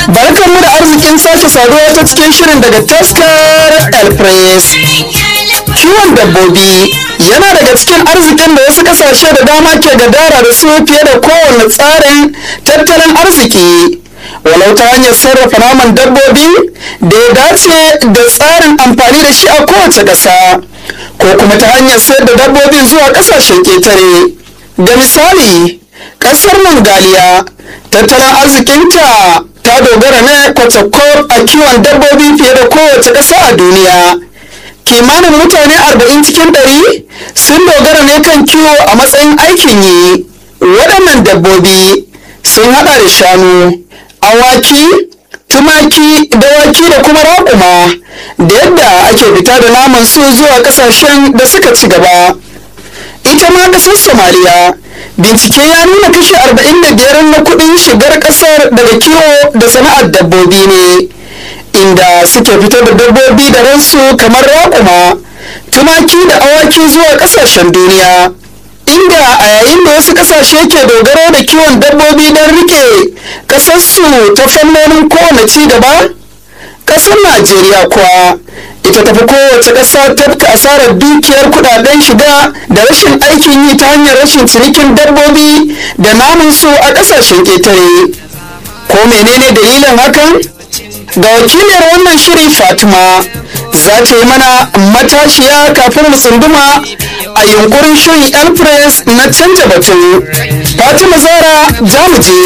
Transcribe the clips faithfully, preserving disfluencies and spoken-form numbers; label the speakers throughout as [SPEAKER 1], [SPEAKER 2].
[SPEAKER 1] Barkanmu da arzikin sake saduwa ta cikin shirin daga taskar El Press. Kiwon dabbobi yana daga cikin arzikin da wasu kasashe da dama ke gadara da su fiye da kowane tsarin tattalin arziki. Walau ta hanyar sarrafa naman dabbobi da ya dace da tsarin amfani da shi a kowace ƙasa, ko kuma ta hanyar sayar da dabbobin zuwa ƙasashen ƙetare. Da misali, ƙasar Mongolia tattalin arzikinta ta dogara ne kwacakwar a kiwon dabbobi fiye da kowace ƙasa a duniya. Kimanin mutane arba'in cikin ɗari sun dogara ne kan kiwo a matsayin aikin yi. Waɗannan dabbobi sun haɗa da shanu, awaki, tumaki, dawaki da kuma raƙuma, da yadda ake fita da naman su zuwa ƙasashen da suka ci gaba. Ita ma ƙasar Somaliya, bincike ya nuna kashi arba'in da biyar na kuɗin shigar ƙasar daga kiwo da sana'ar dabbobi ne, inda suke fitar da dabbobi da ransu kamar raƙuma, tumaki da awaki zuwa ƙasashen duniya. Inda a yayin da wasu ƙasashe ke dogaro da kiwon dabbobi don rike ƙasarsu ta fannonin kowane ci gaba, ƙasar Najeriya kuwa ita tafi kowace ƙasa tafka asarar dukiyar kudaden shiga da rashin aikin yi ta hanyar rashin cinikin dabbobi da namun su a ƙasashen ƙetare. Ko menene dalilin hakan? Ga wakiliyar wannan shiri Fatima za ta yi mana matashiya kafin mu tsunduma a yunkurin shirin El Press na canja batun. Fatima Zara za mu je.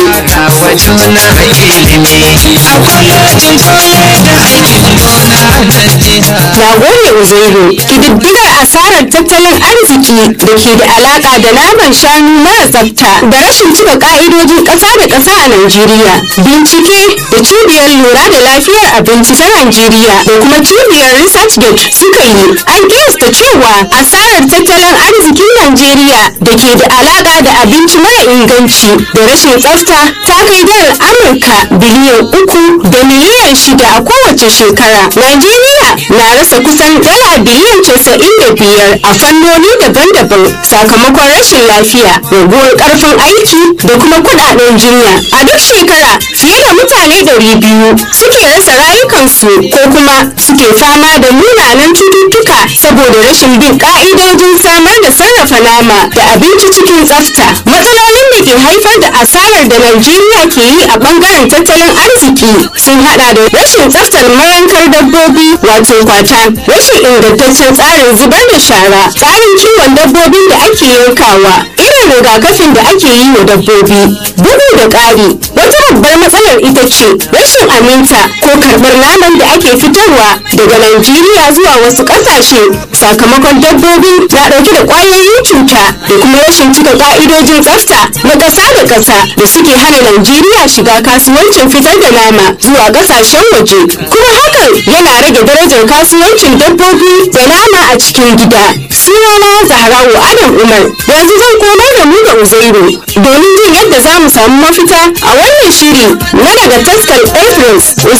[SPEAKER 2] Nagode Uzairu, ƙididdigar asarar tattalin arziki da ke da alaƙa da naman shanu mara tsafta da rashin cika ƙa'idojin ƙasa da ƙasa a Najeriya. Bincike da cibiyar lura da lafiyar abinci ta Najeriya da kuma cibiyar ResearchGate suka yi, an kiyasta cewa asarar tattalin arzikin Najeriya da ke da alaƙa da abinci mara inganci da rashin tsafta ta kai dalar Amurka biliyan uku da miliyan shida a kowace shekara. Najeriya na rasa kusan dala biliyan casa'in da biyar a fannoni daban-daban sakamakon rashin lafiya, raguwar ƙarfin aiki da kuma kuɗaɗen jinya. A duk shekara fiye da mutane ɗari biyu suke rasa rayukansu ko kuma suke fama da munanan cututtuka saboda rashin bin ƙa'idojin samar da sarrafa nama da abinci cikin tsafta. Matsalolin da ke haifar da asarar da Najeriya ke yi a ɓangaren tattalin arziki sun haɗa da rashin tsaftar marankar dabbobi wato kwata, rashin ingantaccen tsarin zubar da shara, tsarin kiwon dabbobin da ake yankawa, irin rigakafin da ake yi wa dabbobi. Bugu da ƙari, wata babbar matsalar ita ce rashin aminta ko karɓar naman da ake fitarwa daga Najeriya zuwa wasu ƙasashe sakamakon dabbobi na ɗauke da ƙwayoyin cuta da kuma rashin cika ƙa'idojin tsafta na ƙasa da ƙasa da suke hana Najeriya shiga kasuwancin fitar da nama zuwa ƙasashen waje. Kuma hakan yana rage darajar kasuwancin dabbobi da nama a cikin gida. Sunana Zahra'u Adam Umar. Yanzu zan komar da mu da Uzairu domin jin yadda za mu samu mafita a wannan shiri na daga taskar El Press.